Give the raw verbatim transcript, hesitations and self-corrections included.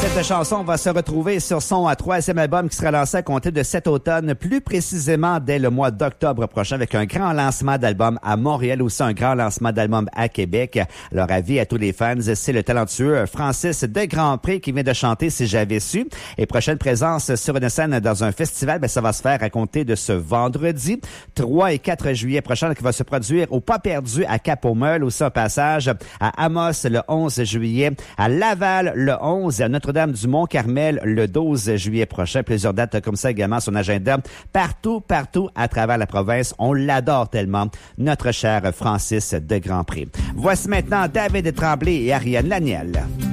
Cette chanson va se retrouver sur son troisième album qui sera lancé à compter de cet automne, plus précisément dès le mois d'octobre prochain, avec un grand lancement d'album à Montréal, aussi un grand lancement d'album à Québec. Alors, avis à tous les fans, c'est le talentueux Francis de Grandpré qui vient de chanter Si j'avais su. Et prochaine présence sur une scène dans un festival, ben, ça va se faire à compter de ce vendredi, trois et quatre juillet prochain, qui va se produire au Pas Perdu à Cap-au-Meul, aussi un passage à Amos le onze juillet, à Laval le onze et à Notre-Dame du Mont-Carmel le douze juillet prochain. Plusieurs dates comme ça également sur son agenda. Partout, partout à travers la province. On l'adore tellement, notre cher Francis de Grandpré. Voici maintenant David Tremblay et Ariane Laniel.